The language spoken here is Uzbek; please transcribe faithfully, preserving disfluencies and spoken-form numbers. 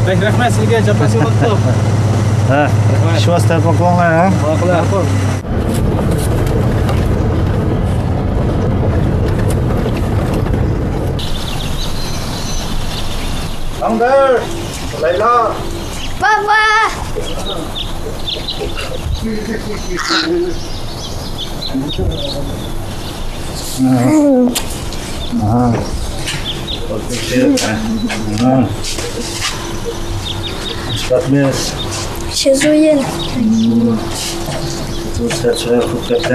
Baik, rahmat sizga Jabbasi Yo'ldoshov. Ha, ishvasdan poklanglar ha. Rahmat. Anggar, Laila. Baba. Ha. Okey. Ha. Stadtmes. Się zuję. Tu serce,